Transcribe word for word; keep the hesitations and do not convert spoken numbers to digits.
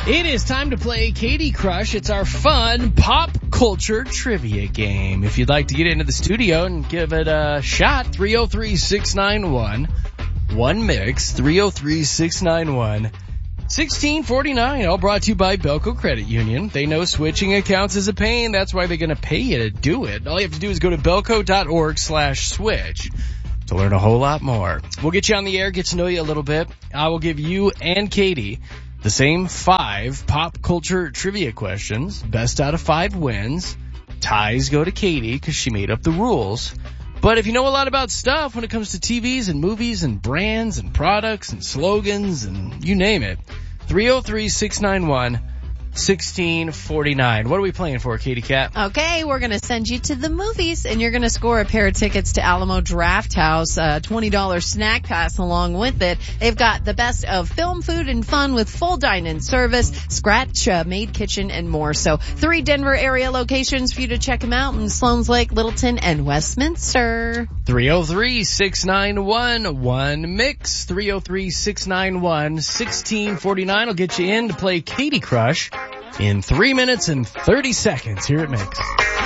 It is time to play Katie Crush. It's our fun pop culture trivia game. If you'd like to get into the studio and give it a shot, three oh three, six nine one, one mix, three oh three, six nine one, one six four nine. All brought to you by Belco Credit Union. They know switching accounts is a pain. That's why they're going to pay you to do it. All you have to do is go to belco.org slash switch to learn a whole lot more. We'll get you on the air, get to know you a little bit. I will give you and Katie the same five pop culture trivia questions. Best out of five wins. Ties go to Katie because she made up the rules. But if you know a lot about stuff when it comes to T Vs and movies and brands and products and slogans and you name it, three oh three, six nine one, one six four nine. What are we playing for, Katie Cat? Okay, we're going to send you to the movies, and you're going to score a pair of tickets to Alamo Drafthouse, a twenty dollars snack pass along with it. They've got the best of film, food, and fun with full dine-in service, scratch-made kitchen, and more. So three Denver area locations for you to check them out in Sloan's Lake, Littleton, and Westminster. three oh three, six nine one, one mix, three oh three, six nine one, one six four nine will get you in to play Katie Crush in three minutes and thirty seconds here at Mix.